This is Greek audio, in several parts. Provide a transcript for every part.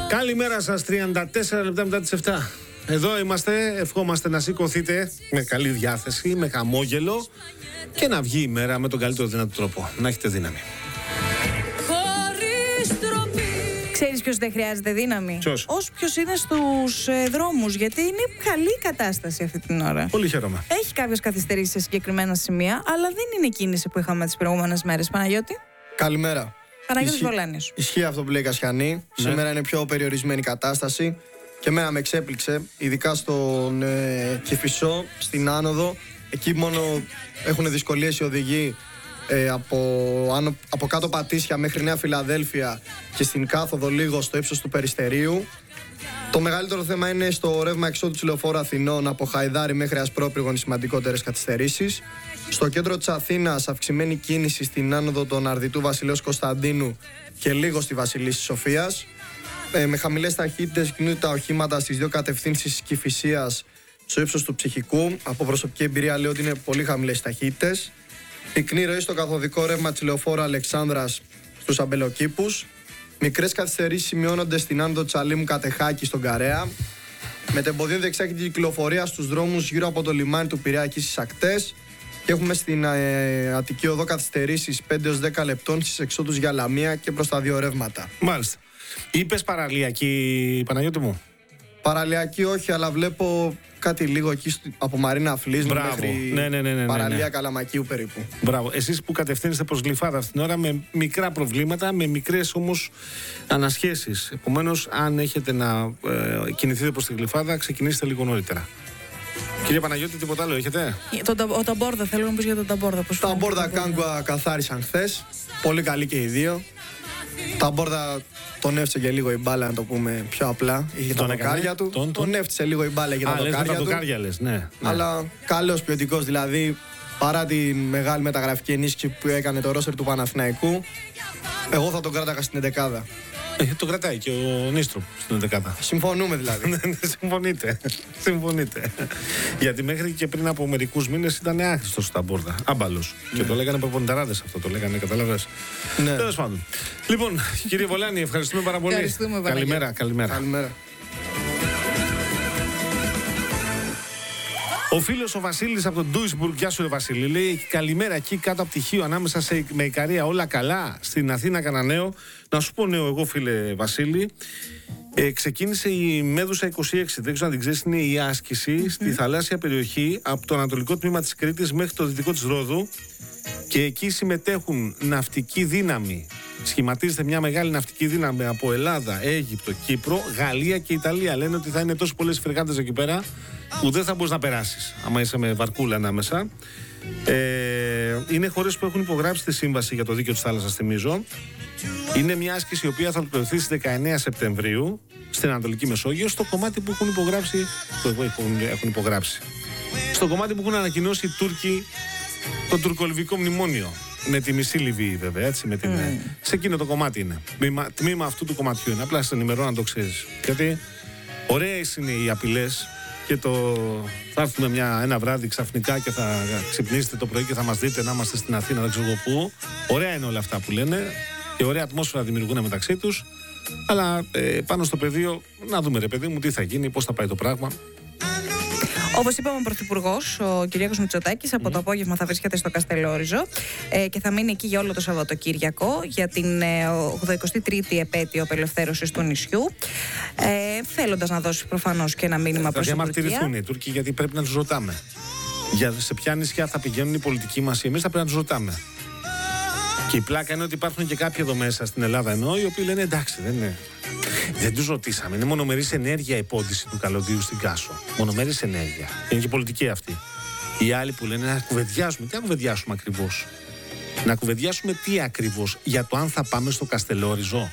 Καλημέρα σας, 34 λεπτά μετά τις 7. Εδώ είμαστε, ευχόμαστε να σηκωθείτε με καλή διάθεση, με χαμόγελο και να βγει η μέρα με τον καλύτερο δυνατό τρόπο. Να έχετε δύναμη. Ξέρεις ποιος δεν χρειάζεται δύναμη? Ποιος? Όποιος είναι στους δρόμους, γιατί είναι καλή η κατάσταση αυτή την ώρα. Πολύ χαίρομαι. Έχει κάποιες καθυστερήσεις σε συγκεκριμένα σημεία, αλλά δεν είναι η κίνηση που είχαμε τις προηγούμενες μέρες. Παναγιώτη. Καλημέρα. Παναγιώτης Βολάνης. Ισχύει αυτό που λέει Κασιανή. Ναι. Σήμερα είναι πιο περιορισμένη η κατάσταση και εμένα με εξέπληξε, ειδικά στον Κηφισό, στην άνοδο. Εκεί μόνο έχουν δυσκολίες οι οδηγοί από κάτω Πατήσια μέχρι Νέα Φιλαδέλφια και στην κάθοδο λίγο στο ύψος του Περιστερίου. Το μεγαλύτερο θέμα είναι στο ρεύμα εξόδου της Λεωφόρου Αθηνών από Χαϊδάρη μέχρι Ασπρόπυργων, οι σημαντικότερες καθυστερήσεις. Στο κέντρο της Αθήνας αυξημένη κίνηση στην άνοδο των Αρδιτού Βασιλέως Κωνσταντίνου και λίγο στη Βασιλίσσης Σοφίας. Με χαμηλές ταχύτητες κινούνται τα οχήματα στις δύο κατευθύνσεις της Κηφισίας στο ύψος του Ψυχικού. Από προσωπική εμπειρία λέω ότι είναι πολύ χαμηλές ταχύτητες. Πυκνή ροή στο καθοδικό ρεύμα της Λεωφόρου Αλεξάνδρας στους Αμπελοκήπους. Μικρές καθυστερήσεις σημειώνονται στην άνοδο Τσαλίμου Κατεχάκη στον Καρέα. Μετεμποδίων δεξιάκιντη κυκλοφορία στους δρόμους γύρω από το λιμάνι του Πειραιά και στις ακτές. Και έχουμε στην Αττική Οδό καθυστερήσεις 5 έως 10 λεπτών στις εξόδους για Λαμία και προς τα δύο ρεύματα. Μάλιστα. Είπες παραλιακή, Παναγιώτη μου? Παραλιακή όχι, αλλά βλέπω κάτι λίγο εκεί από Μαρίνα Φλίσνου μέχρι παραλία Καλαμακίου περίπου. Μπράβο. Εσείς που κατευθύνεστε προς Γλυφάδα αυτήν την ώρα με μικρά προβλήματα, με μικρές όμως ανασχέσεις. Επομένως, αν έχετε να κινηθείτε προς τη Γλυφάδα, ξεκινήστε λίγο νωρίτερα. Κύριε Παναγιώτη, τίποτα άλλο έχετε? Ο Ταμπόρδα, θέλω να πεις για τον Ταμπόρδα. Τα Μπόρδα Κάγκουα καθάρισαν χθες. Πολύ καλή και οι δύο. Τα Μπόρδα τον έφτιαξε και λίγο η μπάλα, να το πούμε πιο απλά. Είχε τα δοκάρια του. Τον έφτιαξε λίγο η μπάλα για τα δοκάρια του. Ναι. Αλλά καλός ποιοτικός, δηλαδή παρά τη μεγάλη μεταγραφική ενίσχυση που έκανε το ρόστερ του Παναθηναϊκού, εγώ θα τον κράταγα στην 11. Το κρατάει και ο Νίστρο στην 11. Συμφωνούμε δηλαδή. Συμφωνείτε. Γιατί μέχρι και πριν από μερικούς μήνες ήταν άχρηστος στα Μπόρδα. Άμπαλος. Και το λέγανε προπονηταράδες αυτό, το λέγανε, καταλαβες. Ναι. Τέλος πάντων. Λοιπόν, κύριε Βολάνη, ευχαριστούμε πάρα πολύ. Καλημέρα. Ο φίλος ο Βασίλης από τον Ντούισμπουργκ, γεια σου ρε Βασίλη, λέει καλημέρα εκεί κάτω από τυχείο ανάμεσα με Ικαρία, όλα καλά, στην Αθήνα κανένα νέο? Να σου πω νέο εγώ φίλε Βασίλη, ξεκίνησε η Μέδουσα 26, δεν ξέρω αν την ξέρεις, είναι η άσκηση στη θαλάσσια περιοχή από το ανατολικό τμήμα της Κρήτης μέχρι το δυτικό της Ρόδου και εκεί συμμετέχουν ναυτική δύναμη. Σχηματίζεται μια μεγάλη ναυτική δύναμη από Ελλάδα, Αίγυπτο, Κύπρο, Γαλλία και Ιταλία. Λένε ότι θα είναι τόσο πολλές φρεγάτες εκεί πέρα που δεν θα μπορείς να περάσεις άμα είσαι με βαρκούλα ανάμεσα. Είναι χώρες που έχουν υπογράψει τη σύμβαση για το δίκαιο της θάλασσας, θυμίζω. Είναι μια άσκηση η οποία θα ολοκληρωθεί στις 19 Σεπτεμβρίου στην Ανατολική Μεσόγειο, στο κομμάτι που έχουν υπογράψει. Στο κομμάτι που έχουν ανακοινώσει οι Τούρκοι το τουρκολιβικό μνημόνιο. Με τη μισή Λιβύη, βέβαια, έτσι. Σε εκείνο το κομμάτι είναι. Τμήμα αυτού του κομματιού είναι. Απλά σε ενημερώνω να το ξέρεις. Γιατί ωραίες είναι οι απειλές και θα έρθουμε ένα βράδυ ξαφνικά και θα ξυπνήσετε το πρωί και θα μας δείτε να είμαστε στην Αθήνα, δεν ξέρω πού. Ωραία είναι όλα αυτά που λένε και ωραία ατμόσφαιρα δημιουργούν μεταξύ τους. Αλλά πάνω στο πεδίο, να δούμε ρε παιδί μου τι θα γίνει, πώς θα πάει το πράγμα. Όπως είπαμε, ο Πρωθυπουργός, ο Κυριάκος Μητσοτάκης, από το απόγευμα θα βρίσκεται στο Καστελόριζο και θα μείνει εκεί για όλο το Σαββατοκύριακο για την 83η επέτειο απελευθέρωσης του νησιού. Θέλοντας να δώσει προφανώς και ένα μήνυμα προς την Τουρκία. Θα διαμαρτυρηθούν οι Τούρκοι, γιατί πρέπει να τους ρωτάμε. Σε ποια νησιά θα πηγαίνουν οι πολιτικοί μας, εμείς θα πρέπει να τους ρωτάμε. Και η πλάκα είναι ότι υπάρχουν και κάποιοι εδώ μέσα στην Ελλάδα οι οποίοι λένε εντάξει, δεν τους ρωτήσαμε. Είναι μονομερής ενέργεια η πόντιση του καλωδίου στην Κάσο. Μονομερής ενέργεια. Είναι και πολιτική αυτή. Οι άλλοι που λένε να κουβεντιάσουμε. Τι να κουβεντιάσουμε ακριβώς? Να κουβεντιάσουμε τι ακριβώς? Για το αν θα πάμε στο Καστελόριζο.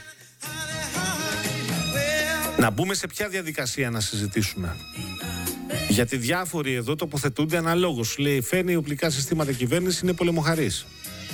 Να μπούμε σε ποια διαδικασία να συζητήσουμε? Γιατί διάφοροι εδώ τοποθετούνται αναλόγως. Λέει φέρνει οπλικά συστήματα κυβέρνηση, είναι πολεμοχαρής.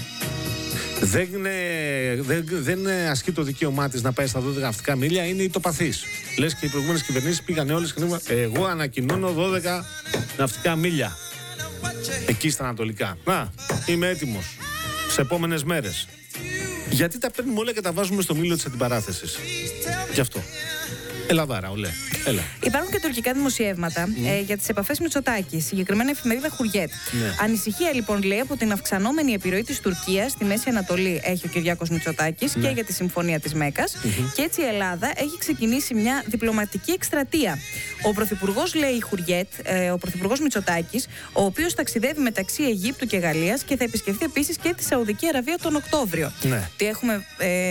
Δεν ασκεί το δικαίωμά της να πάει στα 12 ναυτικά μίλια, είναι ητοπαθής. Λες και οι προηγούμενες κυβερνήσεις πήγαν όλες και είπαν εγώ ανακοινώνω 12 ναυτικά μίλια εκεί στα ανατολικά. Να, είμαι έτοιμος σε επόμενες μέρες. Γιατί τα παίρνουμε όλα και τα βάζουμε στο μήλο της αντιπαράθεσης. Γι' αυτό. Ελλαδάρα, ολέ. Έλα. Υπάρχουν και τουρκικά δημοσιεύματα για τις επαφές Μητσοτάκη, συγκεκριμένα η εφημερίδα Χουριέτ. Ανησυχία λοιπόν, λέει, από την αυξανόμενη επιρροή της Τουρκίας στη Μέση Ανατολή έχει ο Κυριάκος Μητσοτάκης και για τη Συμφωνία της Μέκας. Και έτσι η Ελλάδα έχει ξεκινήσει μια διπλωματική εκστρατεία. Ο Πρωθυπουργός, λέει η Χουριέτ, ο Πρωθυπουργός Μητσοτάκης, ο οποίος ταξιδεύει μεταξύ Αιγύπτου και Γαλλίας και θα επισκεφθεί επίσης και τη Σαουδική Αραβία τον Οκτώβριο. Τι έχουμε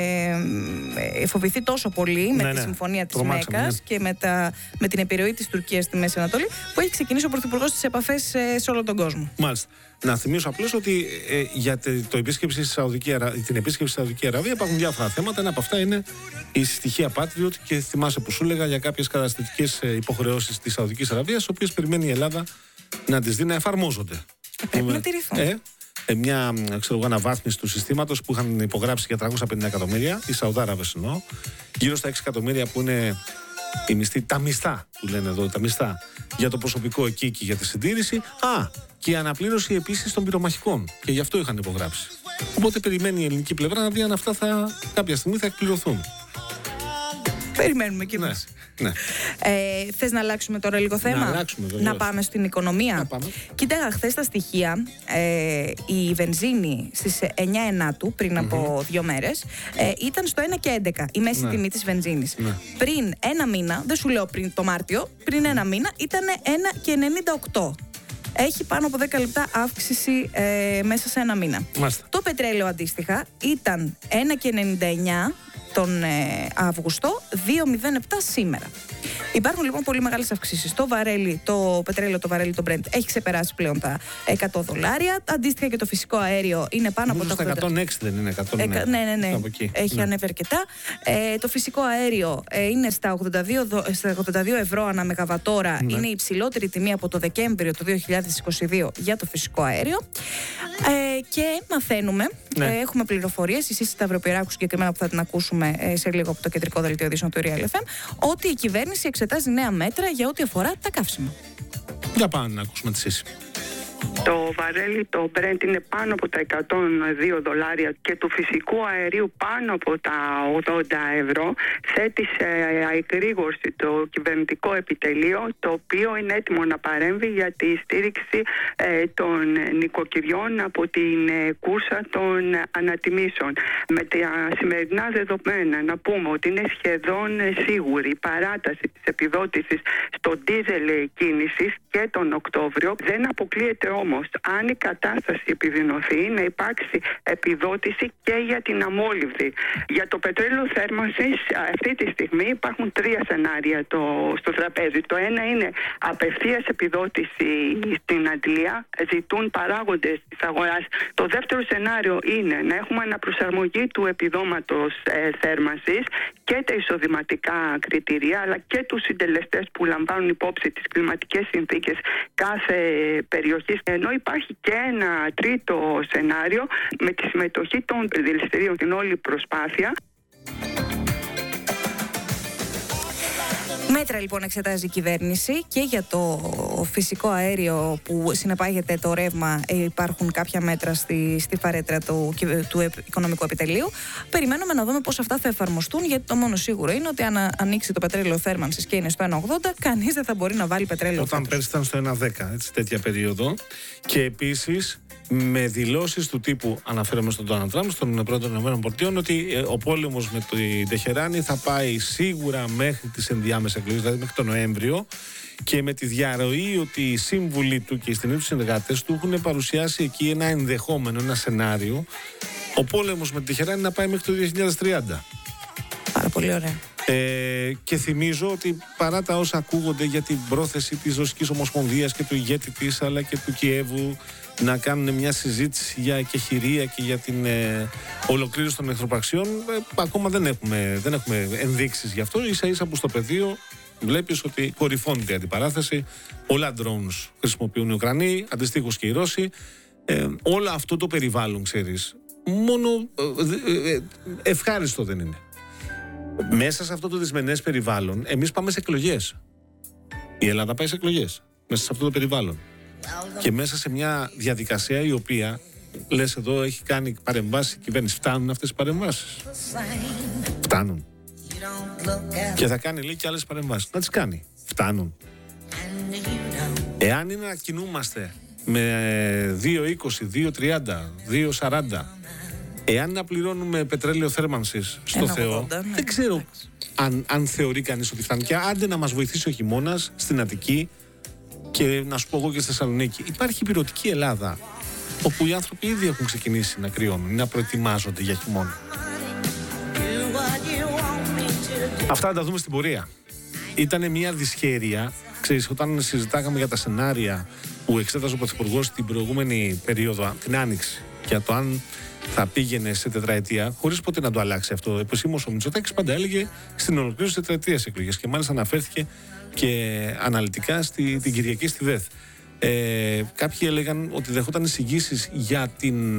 φοβηθεί τόσο πολύ με τη Συμφωνία της Μέκας και με την επιρροή της Τουρκίας στη Μέση Ανατολή, που έχει ξεκινήσει ο Πρωθυπουργός τις επαφές σε όλο τον κόσμο. Μάλιστα. Να θυμίσω απλώς ότι για την επίσκεψη στη Σαουδική Αραβία υπάρχουν διάφορα θέματα. Ένα από αυτά είναι η στοιχεία Patriot, και θυμάσαι που σου έλεγα για κάποιες καταστατικές υποχρεώσεις της Σαουδικής Αραβίας, τις οποίες περιμένει η Ελλάδα να τις δει να εφαρμόζονται. Πρέπει να τηρηθούν. Μια αναβάθμιση του συστήματος που είχαν υπογράψει για 350 εκατομμύρια, οι Σαουδάραβες εννοώ, γύρω στα 6 εκατομμύρια που είναι οι μισθοί, τα μισθά που λένε εδώ, τα μισθά για το προσωπικό εκεί και για τη συντήρηση. Και η αναπλήρωση επίσης των πυρομαχικών. Και γι' αυτό είχαν υπογράψει. Οπότε περιμένει η ελληνική πλευρά να δει αν αυτά κάποια στιγμή θα εκπληρωθούν. Περιμένουμε κι εμείς. Ναι. Θες να αλλάξουμε τώρα λίγο θέμα? Να αλλάξουμε, βεβαίως. Να πάμε στην οικονομία. Να πάμε. Κοίταγα χθες τα στοιχεία. Η βενζίνη στις 9 Ενάτου, πριν από 2 μέρες, ήταν στο 1,11 η μέση τιμή της βενζίνης. Πριν ένα μήνα, δεν σου λέω πριν το Μάρτιο, πριν ένα μήνα ήταν 1,98. Έχει πάνω από 10 λεπτά αύξηση μέσα σε ένα μήνα. Μάλιστα. Το πετρέλαιο αντίστοιχα ήταν 1,99 τον Αύγουστο, 2,07 σήμερα. Υπάρχουν λοιπόν πολύ μεγάλες αυξήσεις. Το πετρέλαιο, το βαρέλι, το Brent έχει ξεπεράσει πλέον τα $100. Αντίστοιχα και το φυσικό αέριο είναι πάνω από τα 106, δεν είναι 109. Ναι. Έχει ανέβει αρκετά. Το φυσικό αέριο είναι στα 82 ευρώ ανά μεγαβατόρα. Είναι η υψηλότερη τιμή από το Δεκέμβριο του 2022 για το φυσικό αέριο. Και μαθαίνουμε, έχουμε πληροφορίες, εσείς Σταυροπυράκου συγκεκριμένα που θα την ακούσουμε σε λίγο από το κεντρικό δελτίο ειδήσεων του Real FM, ότι η κυβέρνηση εξετάζει νέα μέτρα για ό,τι αφορά τα καύσιμα. Για πάμε να ακούσουμε τη σύση. Το βαρέλι, το Brent είναι πάνω από τα $102 και του φυσικού αερίου πάνω από τα 80 ευρώ. Θέτει σε εκρήγορση το κυβερνητικό επιτελείο, το οποίο είναι έτοιμο να παρέμβει για τη στήριξη των νοικοκυριών από την κούρσα των ανατιμήσεων. Με τα σημερινά δεδομένα να πούμε ότι είναι σχεδόν σίγουρη η παράταση της επιδότησης στο ντίζελ κίνησης και τον Οκτώβριο. Δεν αποκλείεται όμως, αν η κατάσταση επιδεινωθεί, να υπάρξει επιδότηση και για την αμόλυβδη. Για το πετρέλαιο θέρμανσης αυτή τη στιγμή υπάρχουν 3 σενάρια στο τραπέζι. Το ένα είναι απευθείας επιδότηση στην αντλία, ζητούν παράγοντες της αγοράς. Το δεύτερο σενάριο είναι να έχουμε αναπροσαρμογή του επιδόματος θέρμανσης και τα εισοδηματικά κριτήρια, αλλά και τους συντελεστές που λαμβάνουν υπόψη τις κλιματικές συνθήκες κάθε περιοχής. Ενώ υπάρχει και ένα τρίτο σενάριο με τη συμμετοχή των δηληστηρίων στην όλη προσπάθεια. Μέτρα λοιπόν εξετάζει η κυβέρνηση και για το φυσικό αέριο που συνεπάγεται το ρεύμα. Υπάρχουν κάποια μέτρα στη φαρέτρα του Οικονομικού Επιτελείου. Περιμένουμε να δούμε πώς αυτά θα εφαρμοστούν, γιατί το μόνο σίγουρο είναι ότι αν ανοίξει το πετρέλαιο θέρμανσης και είναι στο 1,80, κανείς δεν θα μπορεί να βάλει πετρέλαιο. Όταν πέρσι ήταν στο 1,10, τέτοια περίοδο. Και επίσης με δηλώσεις του τύπου, αναφέρομαι στον Ντόναλντ Τραμπ, στον πρόεδρο των ΗΠΑ, ότι ο πόλεμος με την Τεχεράνη θα πάει σίγουρα μέχρι τις ενδιάμεσες εκλογές, δηλαδή μέχρι τον Νοέμβριο, και με τη διαρροή ότι οι σύμβουλοι του και οι στενοί του συνεργάτες του έχουν παρουσιάσει εκεί ένα ενδεχόμενο, ένα σενάριο, ο πόλεμος με την Τεχεράνη να πάει μέχρι το 2030. Πάρα πολύ ωραία. Και θυμίζω ότι παρά τα όσα ακούγονται για την πρόθεση της Ρωσικής Ομοσπονδίας και του ηγέτη της, αλλά και του Κιέβου, να κάνουν μια συζήτηση για εκεχηρία και για την ολοκλήρωση των εχθροπραξιών, ακόμα δεν έχουμε ενδείξεις γι' αυτό. Ίσα ίσα που στο πεδίο βλέπεις ότι κορυφώνεται η αντιπαράθεση. Πολλά drones χρησιμοποιούν οι Ουκρανοί, αντιστοίχως και οι Ρώσοι. Όλο αυτό το περιβάλλον, ξέρεις, μόνο ευχάριστο δεν είναι. Μέσα σε αυτό το δυσμενές περιβάλλον, εμείς πάμε σε εκλογές. Η Ελλάδα πάει σε εκλογές μέσα σε αυτό το περιβάλλον. Και μέσα σε μια διαδικασία η οποία Λες εδώ έχει κάνει παρεμβάσεις η κυβέρνηση. Φτάνουν αυτές οι παρεμβάσεις? Φτάνουν? Και θα κάνει, λέει, και άλλες παρεμβάσεις. Να τις κάνει. Φτάνουν? Εάν είναι να κινούμαστε με 2,20, 2,30, 2,40, εάν να πληρώνουμε πετρέλαιο θέρμανσης στο Θεό, δεν ξέρω αν θεωρεί κανείς ότι φτάνει. Και άντε να μας βοηθήσει ο χειμώνας στην Αττική και να σου πω εγώ και στη Θεσσαλονίκη. Υπάρχει πυρωτική Ελλάδα, όπου οι άνθρωποι ήδη έχουν ξεκινήσει να κρυώνουν, να προετοιμάζονται για χειμώνα. Αυτά θα τα δούμε στην πορεία. Ήτανε μια δυσχέρεια. Ξέρεις, όταν συζητάγαμε για τα σενάρια που εξέταζε ο Πρωθυπουργός την προηγούμενη περίοδο, την Άνοιξη, για το αν θα πήγαινε σε τετραετία, χωρίς ποτέ να το αλλάξει αυτό. Επισήμως ο Μητσοτάκης πάντα έλεγε στην ολοκλήρωση της τετραετίας εκλογές και μάλιστα αναφέρθηκε και αναλυτικά την Κυριακή στη ΔΕΘ. Κάποιοι έλεγαν ότι δεχόταν εισηγήσεις για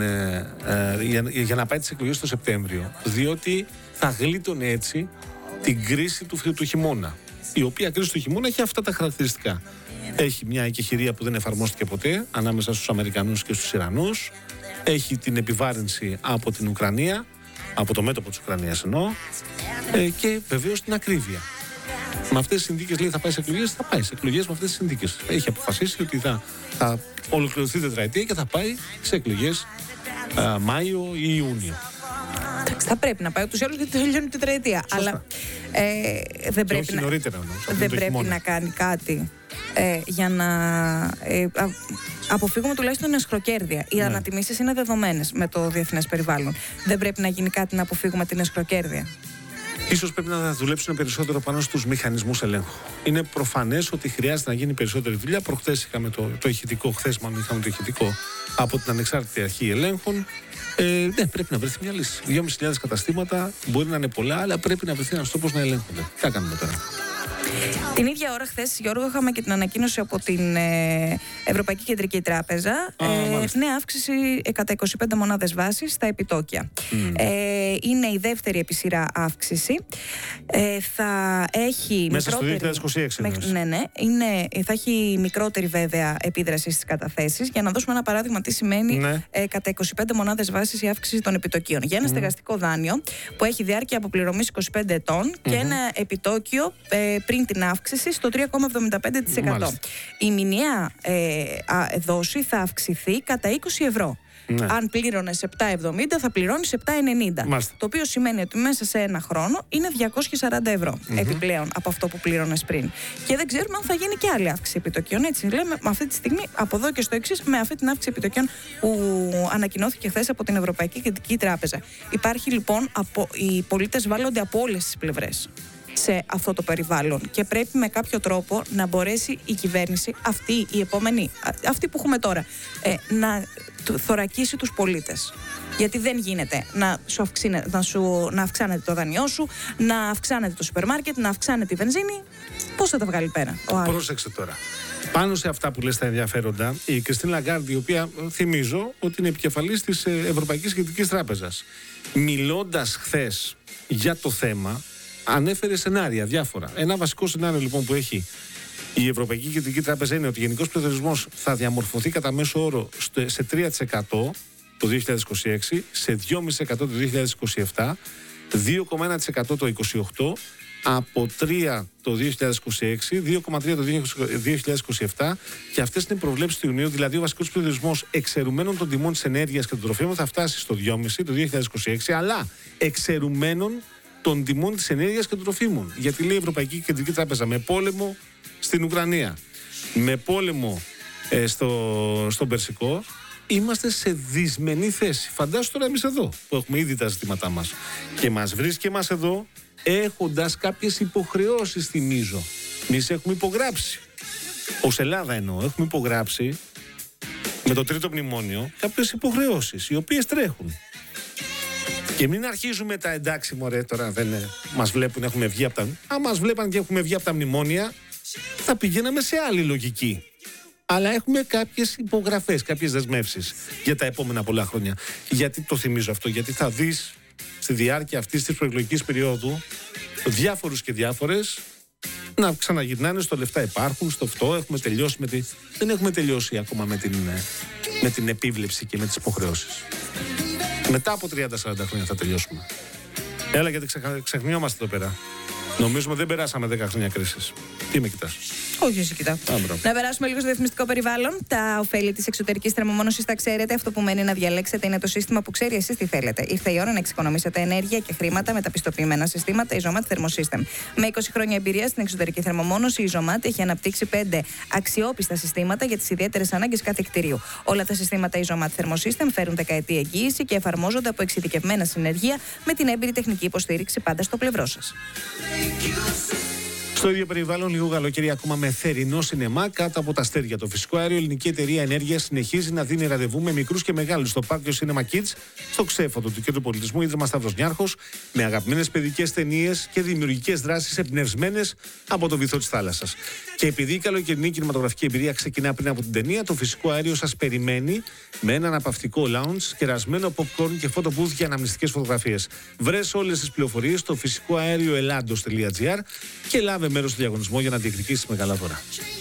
να πάει τις εκλογές το Σεπτέμβριο, διότι θα γλίτωνε έτσι την κρίση του χειμώνα. Η οποία κρίση του χειμώνα έχει αυτά τα χαρακτηριστικά. Έχει μια εκεχηρία που δεν εφαρμόστηκε ποτέ ανάμεσα στους Αμερικανούς και στους Ιρανούς. Έχει την επιβάρυνση από την Ουκρανία, από το μέτωπο της Ουκρανίας εννοώ, και βεβαίως την ακρίβεια. Με αυτές τις συνθήκες, λέει, θα πάει σε εκλογές, θα πάει σε εκλογές με αυτές τις συνθήκες. Έχει αποφασίσει ότι θα ολοκληρωθεί τετραετία και θα πάει σε εκλογές Μάιο ή Ιούνιο. Εντάξει, θα πρέπει να πάει ούτως ή άλλως γιατί τελειώνει η τετραετία. Αλλά δεν πρέπει, δεν πρέπει να κάνει κάτι για να αποφύγουμε τουλάχιστον την εσχροκέρδεια. Οι ανατιμήσεις είναι δεδομένες με το διεθνές περιβάλλον. Δεν πρέπει να γίνει κάτι να αποφύγουμε την εσχροκέρδεια. Ίσως πρέπει να δουλέψουν περισσότερο πάνω στους μηχανισμούς ελέγχου. Είναι προφανές ότι χρειάζεται να γίνει περισσότερη δουλειά. Προχθές είχαμε το ηχητικό, χθες μάλλον είχαμε το ηχητικό από την Ανεξάρτητη Αρχή Ελέγχων. Ναι, πρέπει να βρεθεί μια λύση. 2.500 καταστήματα μπορεί να είναι πολλά, αλλά πρέπει να βρεθεί ένας τρόπος να ελέγχονται. Τι θα κάνουμε τώρα? Την ίδια ώρα, χθες, Γιώργο, είχαμε και την ανακοίνωση από την Ευρωπαϊκή Κεντρική Τράπεζα. Νέα αύξηση κατά 25 μονάδες βάσης στα επιτόκια. Είναι η δεύτερη επί σειρά αύξηση. Θα έχει μέσα μικρότερη... στο 2026. Ναι. Θα έχει μικρότερη βέβαια επίδραση στις καταθέσεις. Για να δώσουμε ένα παράδειγμα τι σημαίνει κατά 25 μονάδες βάσης η αύξηση των επιτοκίων. Για ένα στεγαστικό δάνειο που έχει διάρκεια αποπληρωμής 25 ετών και ένα επιτόκιο πριν την αύξηση στο 3,75%. Η μηνιαία δόση θα αυξηθεί κατά 20 ευρώ. Αν πλήρωνες 7,70 θα πληρώνεις 7,90. Το οποίο σημαίνει ότι μέσα σε ένα χρόνο είναι 240 ευρώ επιπλέον από αυτό που πλήρωνες πριν. Και δεν ξέρουμε αν θα γίνει και άλλη αύξηση επιτοκίων. Έτσι λέμε με αυτή τη στιγμή, από εδώ και στο εξής, με αυτή την αύξηση επιτοκίων που ανακοινώθηκε χθες από την Ευρωπαϊκή Κεντρική Τράπεζα. Υπάρχει λοιπόν, οι πολίτες βάλλονται από όλες τις πλευρές σε αυτό το περιβάλλον και πρέπει με κάποιο τρόπο να μπορέσει η κυβέρνηση, αυτή η επόμενη, αυτή που έχουμε τώρα, να θωρακίσει τους πολίτες. Γιατί δεν γίνεται να αυξάνεται το δανειό σου, να αυξάνεται το σούπερ μάρκετ, να αυξάνεται η βενζίνη. Πώς θα τα βγάλει πέρα ο άλλος? Πρόσεξε τώρα. Πάνω σε αυτά που λες τα ενδιαφέροντα, η Κριστίν Λαγκάρντ, η οποία θυμίζω ότι είναι επικεφαλής της Ευρωπαϊκής Κεντρικής Τράπεζας, μιλώντας χθες για το θέμα, ανέφερε σενάρια διάφορα. Ένα βασικό σενάριο λοιπόν που έχει η Ευρωπαϊκή Κεντρική Τράπεζα είναι ότι ο γενικός πληθωρισμός θα διαμορφωθεί κατά μέσο όρο σε 3% το 2026, σε 2,5% το 2027, 2,1% το 2028, από 3% το 2026, 2,3% το 2027 και αυτές είναι οι προβλέψεις του Ιουνίου. Δηλαδή ο βασικός πληθωρισμός εξαιρουμένων των τιμών της ενέργειας και των τροφίμων θα φτάσει στο 2,5% το 2026, αλλά εξαιρουμένων των τιμών της ενέργειας και των τροφίμων. Γιατί λέει η Ευρωπαϊκή Κεντρική Τράπεζα, με πόλεμο στην Ουκρανία, με πόλεμο στον Περσικό, είμαστε σε δυσμενή θέση. Φαντάσου τώρα εμείς εδώ, που έχουμε ήδη τα ζητήματά μας. Και μας βρίσκει εμάς εδώ, έχοντας κάποιες υποχρεώσεις, θυμίζω. Εμείς έχουμε υπογράψει. Ως Ελλάδα εννοώ, έχουμε υπογράψει με το τρίτο μνημόνιο κάποιες υποχρεώσεις, οι οποίες τρέχουν. Και μην αρχίζουμε τα εντάξει μωρέ, τώρα δεν μας βλέπουν, έχουμε βγει από τα... Αν μας βλέπαν και έχουμε βγει από τα μνημόνια, θα πηγαίναμε σε άλλη λογική. Αλλά έχουμε κάποιες υπογραφές, κάποιες δεσμεύσεις για τα επόμενα πολλά χρόνια. Γιατί το θυμίζω αυτό? Γιατί θα δεις στη διάρκεια αυτής της προεκλογικής περίοδου διάφορους και διάφορες να ξαναγυρνάνε στο λεφτά υπάρχουν, στο αυτό έχουμε τελειώσει με τη... Δεν έχουμε τελειώσει ακόμα με την με την επίβλεψη και με τις υποχρεώσεις. Μετά από 30-40 χρόνια θα τελειώσουμε. Έλα, γιατί ξεχνιόμαστε εδώ πέρα. Νομίζουμε δεν περάσαμε 10 χρόνια κρίσης. Τι με κοιτάς? Όχι, εσύ κοιτάω. Να περάσουμε λίγο στο διαφημιστικό περιβάλλον. Τα ωφέλη της εξωτερικής θερμομόνωσης τα ξέρετε. Αυτό που μένει να διαλέξετε είναι το σύστημα που ξέρει εσείς τι θέλετε. Ήρθε η ώρα να εξοικονομήσετε ενέργεια και χρήματα με τα πιστοποιημένα συστήματα Isomat Thermosystem. Με 20 χρόνια εμπειρία στην εξωτερική θερμομόνωση, η Isomat έχει αναπτύξει 5 αξιόπιστα συστήματα για τις ιδιαίτερες ανάγκες κάθε κτηρίου. Όλα τα συστήματα Isomat Thermosystem φέρουν δεκαετή εγγύηση και εφαρμόζονται από εξειδικευμένα συνεργεία με την έμπειρη τεχνική υποστήριξη πάντα στο πλευρό σας. Στο ίδιο περιβάλλον, λίγο καλοκαίρι ακόμα με θερινό σινεμά κάτω από τα αστέρια. Το φυσικό αέριο, η Ελληνική Εταιρεία Ενέργειας, συνεχίζει να δίνει ραντεβού με μικρούς και μεγάλους στο Πάρκιο Cinema Kids, στο Ξέφωτο του Κέντρου Πολιτισμού Ίδρυμα Σταύρος Νιάρχος, με αγαπημένες παιδικές ταινίες και δημιουργικές δράσεις εμπνευσμένες από το βυθό της θάλασσας. Και επειδή η καλοκαιρινή κινηματογραφική εμπειρία ξεκινά πριν από την ταινία, το φυσικό αέριο σας περιμένει με ένα αναπαυτικό lounge, κερασμένο popcorn και photo booth για αναμνηστικές φωτογραφίες. Βρες όλες τις πληροφορίες στο φυσικοαέρioelandos.gr και λάβε μέρος στο διαγωνισμό για να διεκδικήσεις μεγάλα δώρα.